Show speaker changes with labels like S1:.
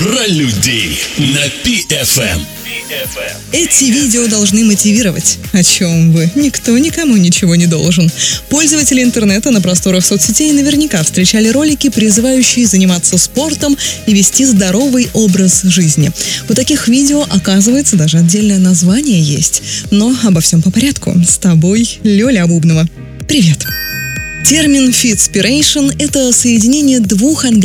S1: Про людей на PFM.
S2: Эти видео должны мотивировать. О чем вы? Никто никому ничего не должен. Пользователи интернета на просторах соцсетей наверняка встречали ролики, призывающие заниматься спортом и вести здоровый образ жизни. У таких видео, оказывается, даже отдельное название есть. Но обо всем по порядку. С тобой Лёля Абубнова. Привет! Термин «fitspiration» — это соединение двух английских